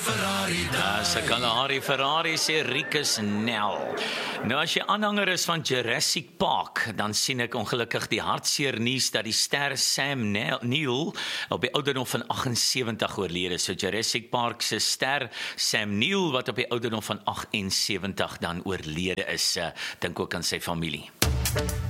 Sy Kalahari Ferrari sê Rikus Nel. Nou as jy aanhanger is van Jurassic Park, dan sien ek ongelukkig die hartseer nuus dat die ster Sam Neill op die ouderdom van 78 oorlede. So Jurassic Park se ster Sam Neill wat op die ouderdom van 78 dan oorlede is. Dink ook aan sy familie.